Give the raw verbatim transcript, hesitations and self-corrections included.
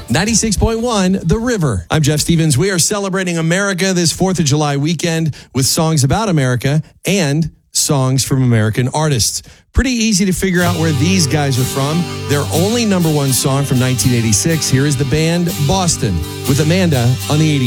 ninety-six point one The River. I'm Jeff Stevens. We are celebrating America this fourth of July weekend with songs about America and songs from American artists. Pretty easy to figure out where these guys are from. Their only number one song from nineteen eighty-six. Here is the band Boston with Amanda on the eighty.